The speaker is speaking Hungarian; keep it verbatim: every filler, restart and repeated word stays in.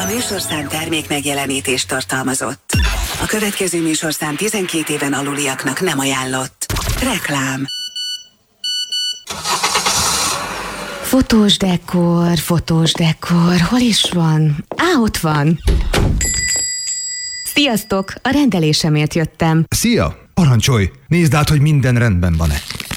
műsorszám termék megjelenítést tartalmazott. A következő műsorszám tizenkét éven aluliaknak nem ajánlott. Reklám. Fotós dekor, fotós dekor, hol is van? Á, ott van! Sziasztok! A rendelésemért jöttem. Szia! Parancsolj! Nézd át, hogy minden rendben van-e.